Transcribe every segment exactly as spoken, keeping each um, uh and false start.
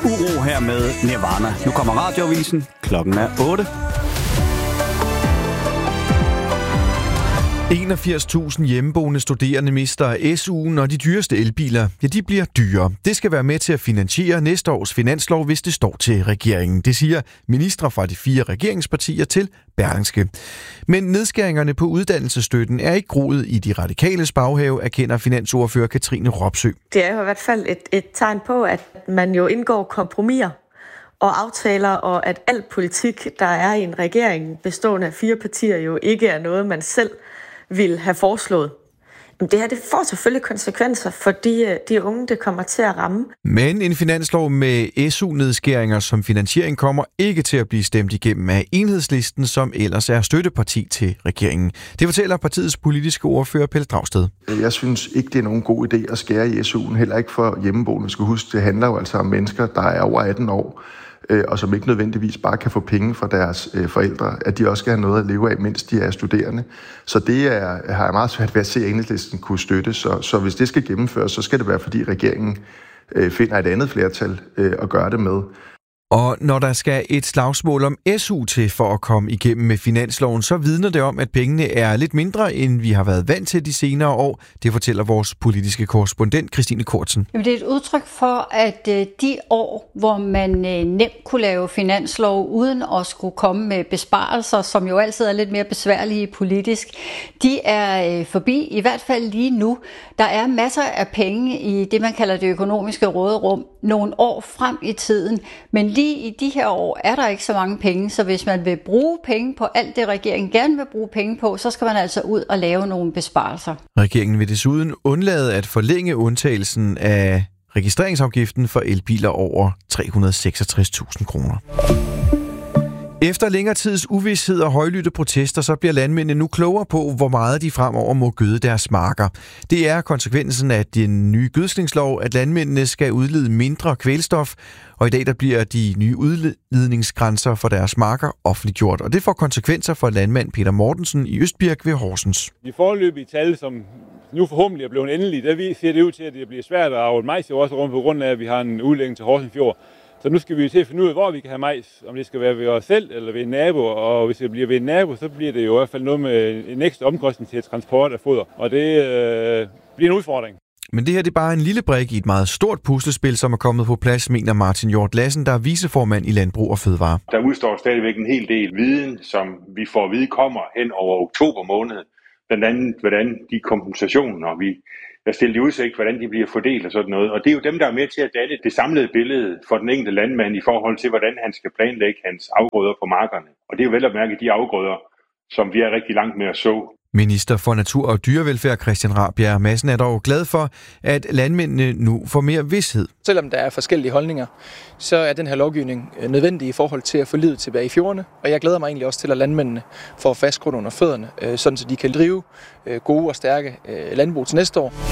Uro her med Nirvana. Nu kommer Radioavisen. Klokken er otte. enogfirs tusind hjemmeboende studerende mister S U'en, og de dyreste elbiler, ja, de bliver dyre. Det skal være med til at finansiere næste års finanslov, hvis det står til regeringen. Det siger ministre fra de fire regeringspartier til Berlingske. Men nedskæringerne på uddannelsesstøtten er ikke groet i de radikales baghave, erkender finansordfører Katrine Robsøe. Det er jo i hvert fald et, et tegn på, at man jo indgår kompromiser og aftaler, og at al politik, der er i en regering bestående af fire partier, jo ikke er noget, man selv vil have foreslået. Det her det får selvfølgelig konsekvenser for de, de unge, det kommer til at ramme. Men en finanslov med S U-nedskæringer som finansiering kommer ikke til at blive stemt igennem af Enhedslisten, som ellers er støtteparti til regeringen. Det fortæller partiets politiske ordfører Pelle Dragsted. Jeg synes ikke, det er nogen god idé at skære i S U'en, heller ikke for hjemmeboende. Vi skal huske, det handler jo altså om mennesker, der er over atten år, og som ikke nødvendigvis bare kan få penge fra deres øh, forældre, at de også skal have noget at leve af, mens de er studerende. Så det er, har jeg meget svært ved at se, at Enhedslisten kunne støtte. Så, så hvis det skal gennemføres, så skal det være, fordi regeringen øh, finder et andet flertal øh, at gøre det med. Og når der skal et slagsmål om S U til for at komme igennem med finansloven, så vidner det om, at pengene er lidt mindre, end vi har været vant til de senere år. Det fortæller vores politiske korrespondent Christine Kortsen. Jamen, det er et udtryk for, at de år, hvor man nemt kunne lave finanslov uden at skulle komme med besparelser, som jo altid er lidt mere besværlige politisk, de er forbi, i hvert fald lige nu. Der er masser af penge i det, man kalder det økonomiske råderum, nogle år frem i tiden, men lige i de her år er der ikke så mange penge, så hvis man vil bruge penge på alt det, regeringen gerne vil bruge penge på, så skal man altså ud og lave nogle besparelser. Regeringen vil desuden undlade at forlænge undtagelsen af registreringsafgiften for elbiler over tre hundrede og seksogtres tusind kroner. Efter længere tids uvished og højlydte protester, så bliver landmændene nu klogere på, hvor meget de fremover må gøde deres marker. Det er konsekvensen af den nye gødskningslov, at landmændene skal udlede mindre kvælstof, og i dag der bliver de nye udledningsgrænser for deres marker offentliggjort. Og det får konsekvenser for landmand Peter Mortensen i Østbirk ved Horsens. De foreløbige tal, som nu forhåbentlig er blevet endelige, der ser det ud til, at det bliver svært at avle majs i vores rum, på grund af, at vi har en udlægning til Horsens Fjord. Så nu skal vi til at finde ud af, hvor vi kan have majs, om det skal være ved os selv eller ved en nabo. Og hvis det bliver ved en nabo, så bliver det jo i hvert fald noget med en ekstra omkostning til transport af foder. Og det øh, bliver en udfordring. Men det her det er bare en lille brik i et meget stort puslespil, som er kommet på plads, mener Martin Hjort Lassen, der er viceformand i Landbrug og Fødevare. Der udstår stadigvæk en hel del viden, som vi får at vide kommer hen over oktober måned. Blandt andet, hvordan de kompensationer, vi der stiller i udsigt, hvordan de bliver fordelt og sådan noget. Og det er jo dem, der er med til at danne det samlede billede for den enkelte landmand i forhold til, hvordan han skal planlægge hans afgrøder på markerne. Og det er jo vel at mærke de afgrøder, som vi er rigtig langt med at så. Minister for Natur og Dyrevelfærd Christian Rabjerg Madsen er dog glad for, at landmændene nu får mere vished. Selvom der er forskellige holdninger, så er den her lovgivning nødvendig i forhold til at få livet tilbage i fjordene. Og jeg glæder mig egentlig også til, at landmændene får fast grund under fødderne, sådan så de kan drive gode og stærke landbrug til næste år.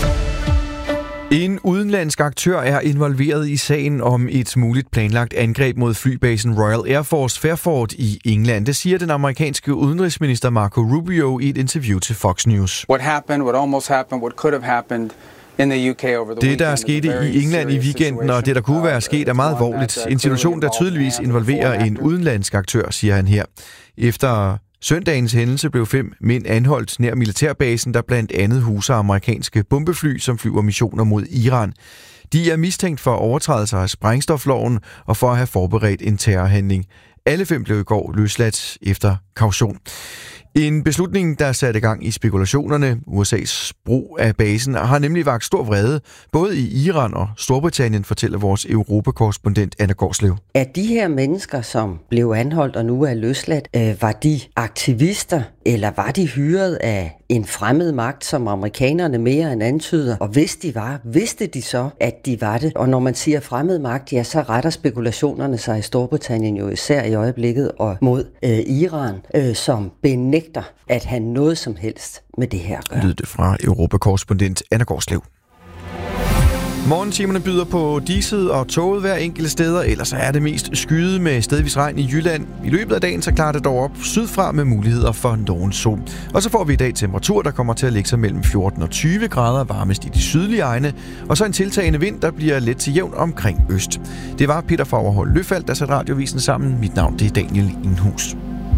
En udenlandsk aktør er involveret i sagen om et muligt planlagt angreb mod flybasen Royal Air Force Fairford i England. Det siger den amerikanske udenrigsminister Marco Rubio i et interview til Fox News. What happened, what almost happened, what could have happened in the U K over the Det, der skete i England i weekenden, og det, der kunne være sket, er meget alvorligt. En situation, der tydeligvis involverer en udenlandsk aktør, siger han her. Efter søndagens hændelse blev fem mænd anholdt nær militærbasen, der blandt andet huser amerikanske bombefly, som flyver missioner mod Iran. De er mistænkt for overtrædelser af sprængstofloven og for at have forberedt en terrorhandling. Alle fem blev i går løsladt efter kaution. En beslutning, der satte gang i spekulationerne. U S A's brug af basen har nemlig vakt stor vrede, både i Iran og Storbritannien, fortæller vores europakorrespondent Anna Gårdslev. At de her mennesker, som blev anholdt og nu er løsladt, øh, var de aktivister, eller var de hyret af en fremmed magt, som amerikanerne mere end antyder? Og hvis de var, vidste de så, at de var det? Og når man siger fremmed magt, ja, så retter spekulationerne sig i Storbritannien jo især i øjeblikket og mod øh, Iran, øh, som benægter at have noget som helst med det her at gøre. Lyder det fra europakorrespondent Anna Gårdslev. Morgentimerne byder på diset og toget hver enkelte steder, ellers er det mest skyet med stedvis regn i Jylland. I løbet af dagen så klarer det dog op sydfra med muligheder for nogen sol. Og så får vi i dag temperatur, der kommer til at ligge sig mellem fjorten og tyve grader, varmest i de sydlige egne, og så en tiltagende vind, der bliver let til jævn omkring øst. Det var Peter Fagerholt Løfald, der satte Radiovisen sammen. Mit navn det er Daniel Inghus.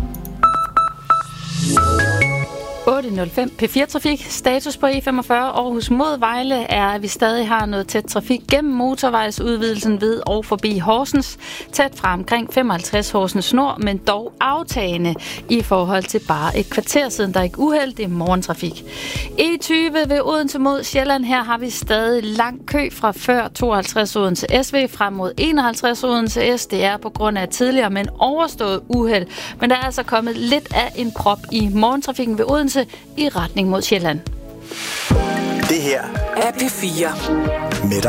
otte nul fem P fire Trafik. Status på E femogfyrre Aarhus mod Vejle er, at vi stadig har noget tæt trafik gennem motorvejsudvidelsen ved og forbi Horsens. Tæt fra omkring femoghalvtreds Horsens Nord, men dog aftagende i forhold til bare et kvarter siden. Der er ikke uheld, det er morgentrafik. E tyve ved Odense mod Sjælland. Her har vi stadig lang kø fra før tooghalvtreds Odense S V frem mod enoghalvtreds Odense S. Det er på grund af tidligere, men overstået uheld. Men der er altså kommet lidt af en prop i morgentrafikken ved Odense i retning mod Sjælland. Det her er P fire. Med dig